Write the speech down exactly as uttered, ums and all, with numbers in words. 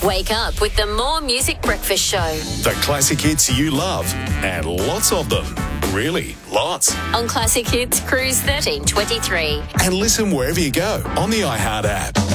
Wake up with the More Music Breakfast Show. The classic hits you love, and lots of them. Really, lots. On Classic Hits, Cruise thirteen twenty-three. And listen wherever you go on the iHeart app.